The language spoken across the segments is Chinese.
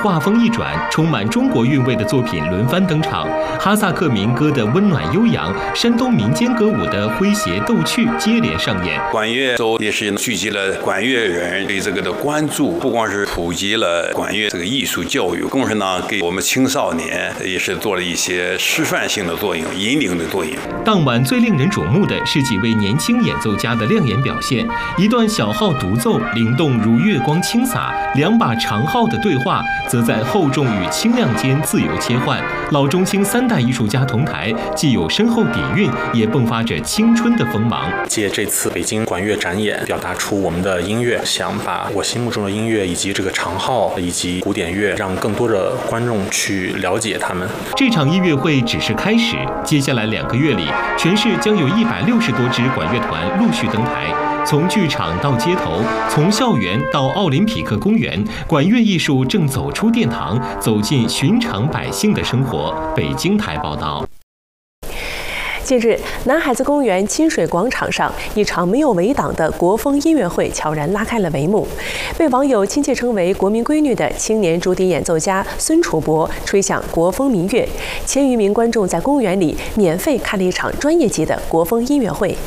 画风一转，充满中国韵味的作品轮番登场。哈萨克民歌的温暖悠扬，山东民间歌舞的诙谐逗趣接连上演。 管乐周也是聚集了管乐人对这个的关注，不光是普及了管乐这个艺术教育，同时呢，给我们青少年也是做了一些示范性的作用、引领的作用。 当晚最令人瞩目的是几位年轻演奏家的亮眼表现，一段小号独奏灵动如月光倾洒，两把长号的对话则在厚重与清亮间自由切换。老中青三代艺术家同台，既有深厚底蕴，也迸发着青春的锋芒。 借这次北京管乐展演，表达出我们的音乐，想把我心目中的音乐以及这个长号以及古典乐，让更多的观众去了解他们。 这场音乐会只是开始，接下来2个月里，全市将有160多支管乐团陆续登台。从剧场到街头，从校园到奥林匹克公园，管乐艺术正走出殿堂，走进寻常百姓的生活。北京台报道。 近日，南海子公园亲水广场上，一场没有围挡的国风音乐会悄然拉开了帷幕。被网友亲切称为“国民闺女”的青年竹笛演奏家孙楚博吹响国风民乐，千余名观众在公园里免费看了一场专业级的国风音乐会。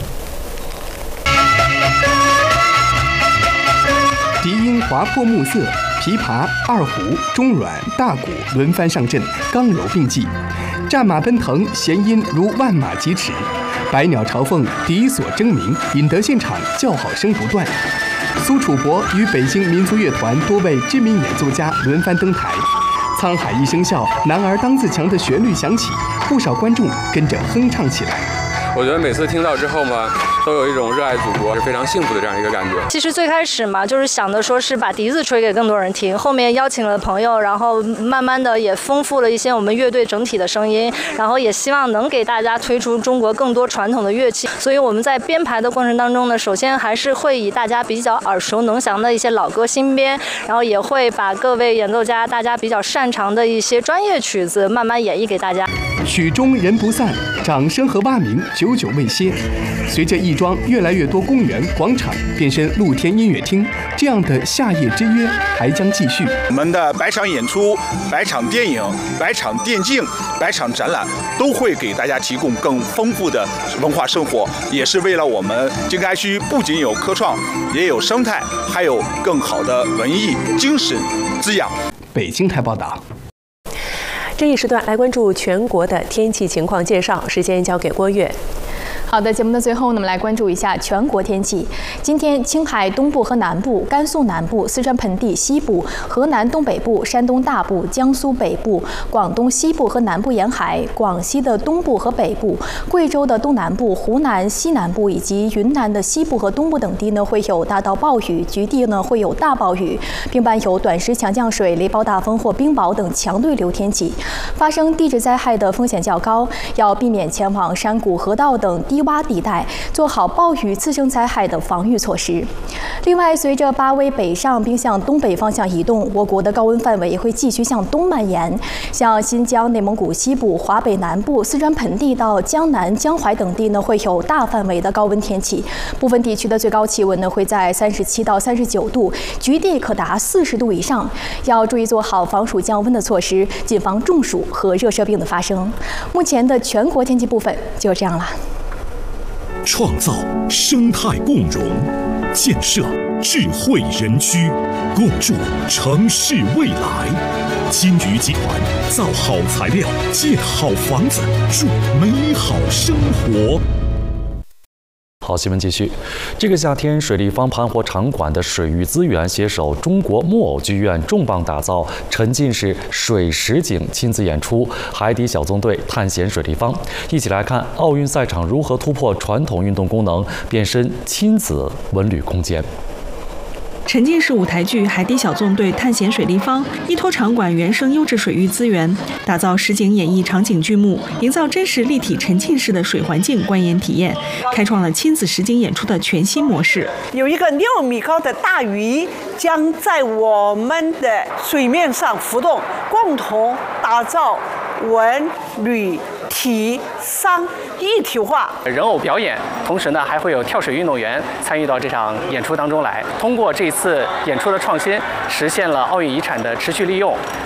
笛音划破暮色，琵琶、二胡、中阮、大鼓轮番上阵，刚柔并济。战马奔腾，弦音如万马疾驰；百鸟朝凤，笛所争鸣，引得现场叫好声不断。苏楚博与北京民族乐团多位知名演奏家轮番登台，沧海一声笑，男儿当自强的旋律响起，不少观众跟着哼唱起来。 我觉得每次听到之后嘛，都有一种热爱祖国、是非常幸福的这样一个感觉。 其实最开始嘛，就是想的说是把笛子吹给更多人听，后面邀请了朋友，然后慢慢的也丰富了一些我们乐队整体的声音，然后也希望能给大家推出中国更多传统的乐器。所以我们在编排的过程当中呢，首先还是会以大家比较耳熟能详的一些老歌新编，然后也会把各位演奏家大家比较擅长的一些专业曲子慢慢演绎给大家。 曲终人不散，掌声和蛙鸣久久未歇。随着亦庄越来越多公园、广场变身露天音乐厅，这样的夏夜之约还将继续。 我们的100场演出、100场电影、100场电竞、100场展览，都会给大家提供更丰富的文化生活，也是为了我们经开区不仅有科创，也有生态，还有更好的文艺精神滋养。 北京台报道。 这一时段来关注全国的天气情况介绍，时间交给郭月。 好的，节目的最后，我们来关注一下全国天气。今天，青海东部和南部、甘肃南部、四川盆地西部、河南东北部、山东大部、江苏北部、广东西部和南部沿海、广西的东部和北部、贵州的东南部、湖南西南部以及云南的西部和东部等地呢，会有大到暴雨，局地呢会有大暴雨，并伴有短时强降水、雷暴大风或冰雹等强对流天气。发生地质灾害的风险较高，要避免前往山谷、河道等低洼地带，做好暴雨次生灾害的防御措施。另外，随着巴威北上并向东北方向移动，我国的高温范围会继续向东蔓延，像新疆、内蒙古西部、华北南部、四川盆地到江南、江淮等地呢，会有大范围的高温天气。部分地区的最高气温呢会在37到39度，局地可达40度以上。要注意做好防暑降温的措施，谨防中暑和热射病的发生。目前的全国天气部分就这样了。 创造生态共融，建设智慧园区，共筑城市未来。金宇集团造好材料，建好房子，筑美好生活。 好，新闻继续。这个夏天，水立方盘活场馆的水域资源携手中国木偶剧院重磅打造沉浸式水实景亲子演出《海底小纵队探险水立方》。一起来看奥运赛场如何突破传统运动功能，变身亲子文旅空间。 沉浸式舞台剧《海底小纵队探险水立方》依托场馆原生优质水域资源，打造实景演绎场景剧目，营造真实立体沉浸式的水环境观演体验，开创了亲子实景演出的全新模式。 有一个6米高的大鱼将在我们的水面上浮动，共同打造文旅体商一体化。 人偶表演，同时呢还会有跳水运动员参与到这场演出当中来。通过这次演出的创新，实现了奥运遗产的持续利用，